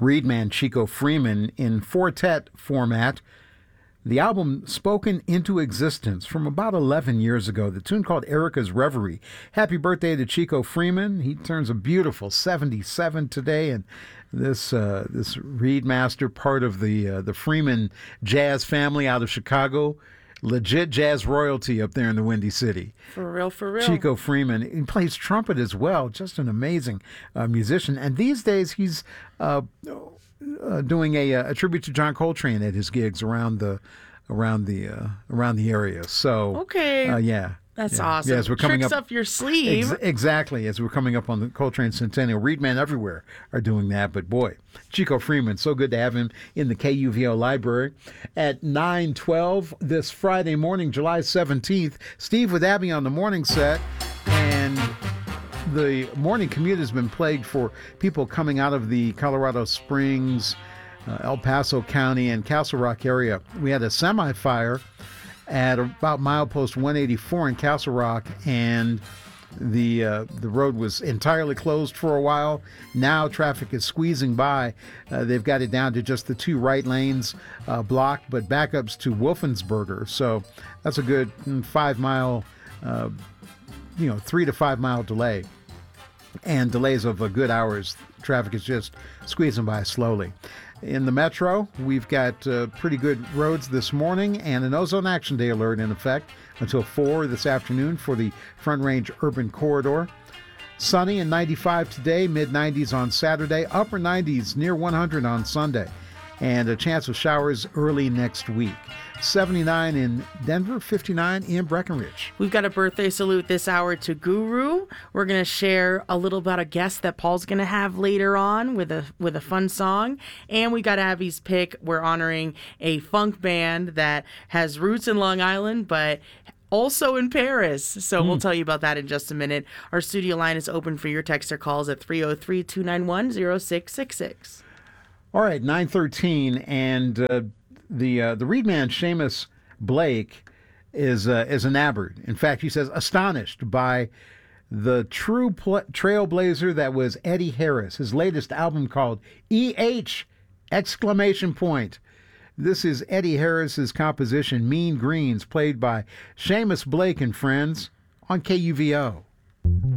Reedman Chico Freeman in quartet format. The album Spoken into Existence from about 11 years ago. The tune called Erica's Reverie. Happy birthday to Chico Freeman. He turns a beautiful 77 today. And this Reed Master, part of the Freeman jazz family out of Chicago. Legit jazz royalty up there in the Windy City. For real, for real. Chico Freeman. He plays trumpet as well. Just an amazing musician. And these days he's doing a tribute to John Coltrane at his gigs around the area. So okay, yeah. That's awesome. Yeah, as we're coming Tricks up your sleeve. Exactly. As we're coming up on the Coltrane Centennial, Reedman everywhere are doing that. But boy, Chico Freeman, so good to have him in the KUVO library. At 9:12 this Friday morning, July 17th, Steve with Abby on the morning set. And the morning commute has been plagued for people coming out of the Colorado Springs, El Paso County, and Castle Rock area. We had a semi-fire at about milepost 184 in Castle Rock, and the road was entirely closed for a while. Now traffic is squeezing by. They've got it down to just the two right lanes blocked, but backups to Wolfensberger. So that's a good 5 mile, 3 to 5 mile delay, and delays of a good hours. Traffic is just squeezing by slowly. In the metro, we've got pretty good roads this morning and an ozone action day alert in effect until 4 this afternoon for the Front Range Urban Corridor. Sunny and 95 today, mid-90s on Saturday, upper 90s near 100 on Sunday, and a chance of showers early next week. 79 in Denver, 59 in Breckenridge. We've got a birthday salute this hour to Guru. We're going to share a little about a guest that Paul's going to have later on with a fun song. And we got Abby's pick. We're honoring a funk band that has roots in Long Island, but also in Paris. So we'll tell you about that in just a minute. Our studio line is open for your text or calls at 303-291-0666. All right, 9:13, and the Reedman Seamus Blake is enamored. In fact, he says astonished by the true trailblazer that was Eddie Harris. His latest album called E.H. ! This is Eddie Harris's composition Mean Greens, played by Seamus Blake and friends on KUVO.